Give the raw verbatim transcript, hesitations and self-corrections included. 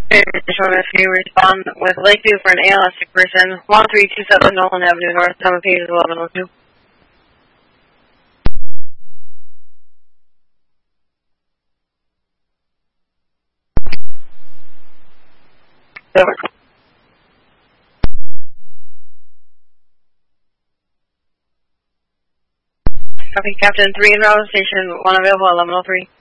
If you respond with Lakeview for an A L S sick person, one three two seven Nolan Avenue North, Summit Page eleven oh two. Over. Copy, Captain three in Bravo Station, one available, eleven oh three.